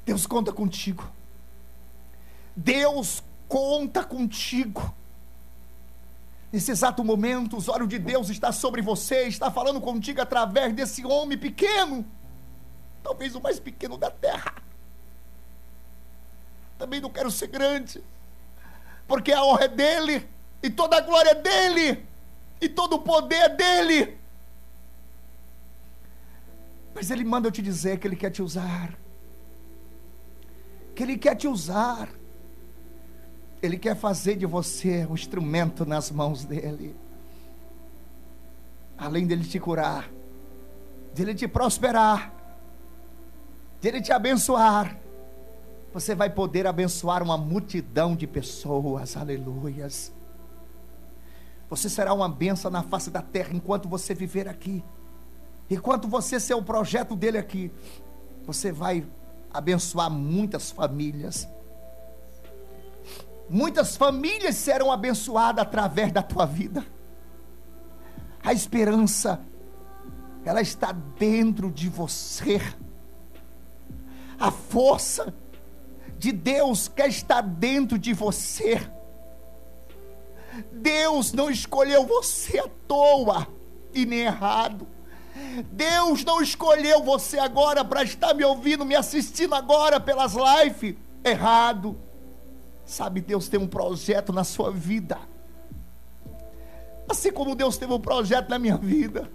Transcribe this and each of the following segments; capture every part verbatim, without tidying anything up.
Deus conta contigo. Deus conta contigo. Nesse exato momento, os olhos de Deus estão sobre você, está falando contigo através desse homem pequeno, talvez o mais pequeno da terra. Também não quero ser grande, porque a honra é dele, e toda a glória é dele, e todo o poder é dele. Mas ele manda eu te dizer que ele quer te usar, que ele quer te usar. Ele quer fazer de você um instrumento nas mãos dele. Além dele te curar, dele te prosperar, dele te abençoar, você vai poder abençoar uma multidão de pessoas. Aleluias. Você será uma bênção na face da terra enquanto você viver aqui. Enquanto você ser o projeto dele aqui, você vai abençoar muitas famílias. Muitas famílias serão abençoadas através da tua vida. A esperança, ela está dentro de você. A força de Deus quer estar dentro de você. Deus não escolheu você à toa e nem errado. Deus não escolheu você agora para estar me ouvindo, me assistindo agora pelas lives errado. Sabe, Deus tem um projeto na sua vida, assim como Deus teve um projeto na minha vida,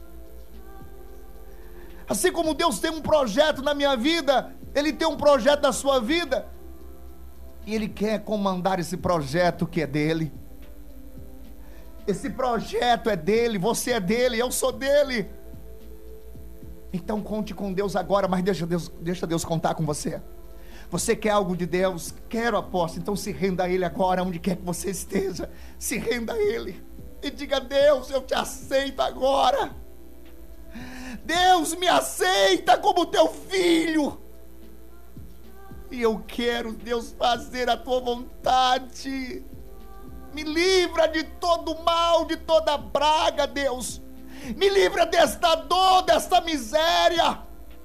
assim como Deus tem um projeto na minha vida, Ele tem um projeto na sua vida, e Ele quer comandar esse projeto que é dEle. Esse projeto é dEle, você é dEle, eu sou dEle. Então conte com Deus agora, mas deixa Deus, deixa Deus contar com você. Você quer algo de Deus? Quero, apóstolo. Então se renda a Ele agora, onde quer que você esteja. Se renda a Ele e diga: Deus, eu te aceito agora. Deus, me aceita como teu filho. E eu quero, Deus, fazer a tua vontade. Me livra de todo mal, de toda praga, Deus. Me livra desta dor, desta miséria.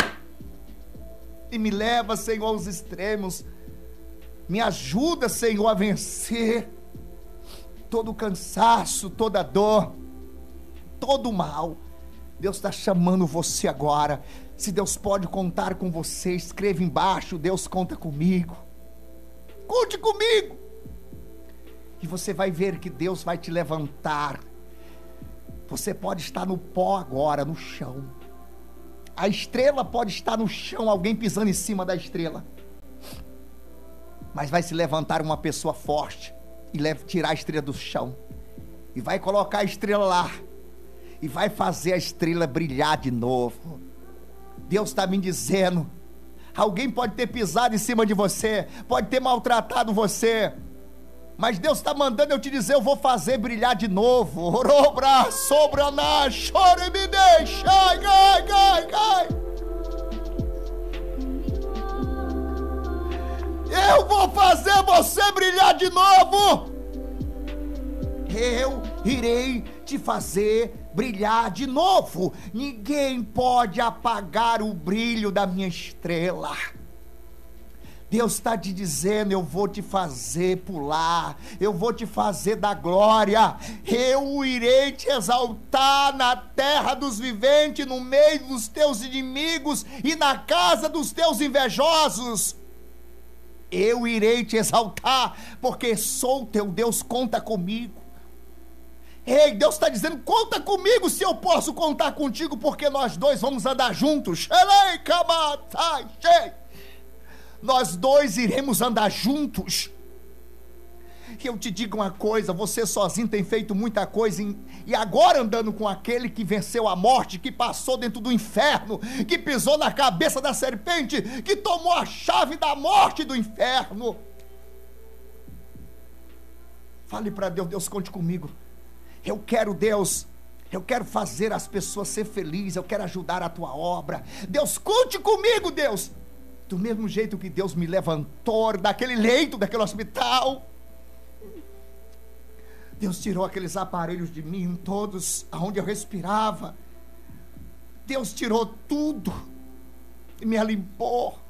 E me leva, Senhor, aos extremos. Me ajuda, Senhor, a vencer todo o cansaço, toda a dor, todo o mal. Deus está chamando você agora. Se Deus pode contar com você, escreva embaixo: Deus conta comigo. Conte comigo. E você vai ver que Deus vai te levantar. Você pode estar no pó agora, no chão. A estrela pode estar no chão, alguém pisando em cima da estrela. Mas vai se levantar uma pessoa forte e tirar a estrela do chão. E vai colocar a estrela lá. E vai fazer a estrela brilhar de novo. Deus está me dizendo: alguém pode ter pisado em cima de você, pode ter maltratado você, mas Deus está mandando eu te dizer: eu vou fazer brilhar de novo. Orobra, sobra, na, chore, me deixa, ai, ai, ai, ai. Eu vou fazer você brilhar de novo. Eu irei te fazer brilhar de novo. Ninguém pode apagar o brilho da minha estrela. Deus está te dizendo: eu vou te fazer pular, eu vou te fazer dar glória, eu irei te exaltar na terra dos viventes, no meio dos teus inimigos e na casa dos teus invejosos. Eu irei te exaltar, porque sou teu Deus, conta comigo. Ei, Deus está dizendo: conta comigo, se eu posso contar contigo, porque nós dois vamos andar juntos. Nós dois iremos andar juntos. E eu te digo uma coisa: você sozinho tem feito muita coisa, e agora andando com aquele que venceu a morte, que passou dentro do inferno, que pisou na cabeça da serpente, que tomou a chave da morte do inferno. Fale para Deus: Deus, conte comigo. Eu quero, Deus, eu quero fazer as pessoas ser felizes, eu quero ajudar a tua obra. Deus, conte comigo, Deus. Do mesmo jeito que Deus me levantou daquele leito, daquele hospital, Deus tirou aqueles aparelhos de mim, todos, aonde eu respirava. Deus tirou tudo e me limpou.